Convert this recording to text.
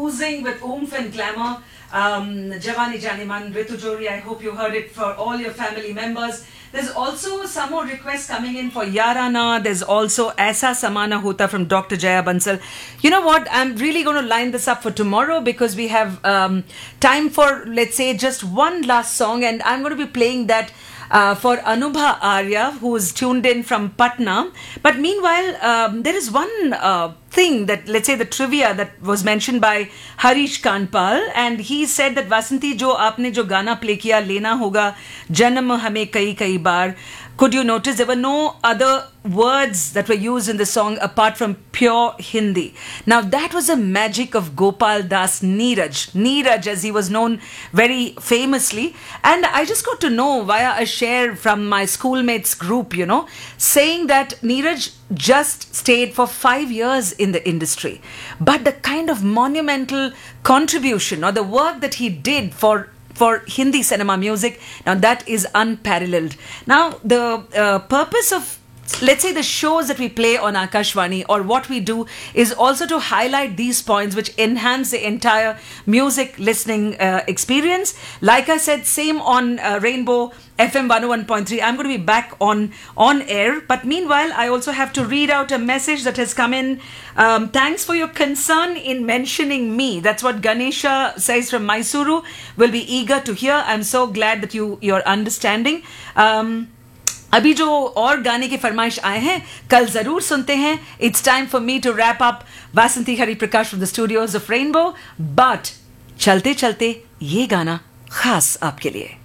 oozing with oomph and glamour. Jawani Janiman, Ritu Jori, I hope you heard it for all your family members. There's also some more requests coming in for Yarana. There's also Aisa Samana Hota from Dr. Jaya Bansal. You know what? I'm really going to line this up for tomorrow because we have time for, let's say, just one last song. And I'm going to be playing that for Anubha Arya, who is tuned in from Patna. But meanwhile, there is one thing that, let's say, the trivia that was mentioned by Harish Kanpal, and he said that Vasanti, jo aapne jo gana play kiya, lena hoga janam hame kai baar. Could you notice there were no other words that were used in the song apart from pure Hindi? Now that was the magic of Gopal Das Neeraj. Neeraj, as he was known very famously. And I just got to know via a share from my schoolmates group, you know, saying that Neeraj just stayed for 5 years in the industry. But the kind of monumental contribution or the work that he did for Hindi cinema music, now that is unparalleled. Now, the purpose of, let's say, the shows that we play on Akashvani or what we do is also to highlight these points which enhance the entire music listening experience. Like I said, same on Rainbow FM 101.3. I'm going to be back on air. But meanwhile, I also have to read out a message that has come in. Thanks for your concern in mentioning me. That's what Ganesha says from Mysuru. Will be eager to hear. I'm so glad that you're understanding. अभी जो और गाने के फरमाइश आए हैं कल जरूर सुनते हैं. It's time for me to wrap up. Vasanti Hariprakash from the studios of Rainbow. But चलते चलते ये गाना खास आपके लिए.